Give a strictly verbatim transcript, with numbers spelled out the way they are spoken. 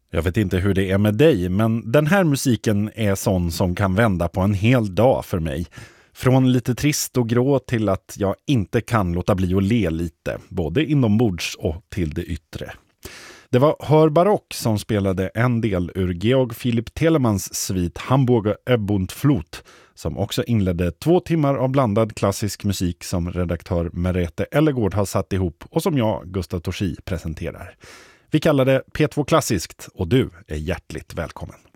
Jag vet inte hur det är med dig, men den här musiken är sån som kan vända på en hel dag för mig. Från lite trist och grå till att jag inte kan låta bli att le lite, både inombords och till det yttre. Det var Hör Barock som spelade en del ur Georg Philipp Telemans svit Hamburger Ebbundflut, som också inledde två timmar av blandad klassisk musik som redaktör Merete Ellegård har satt ihop och som jag, Gustav Torsi, presenterar. Vi kallar det P två Klassiskt och du är hjärtligt välkommen.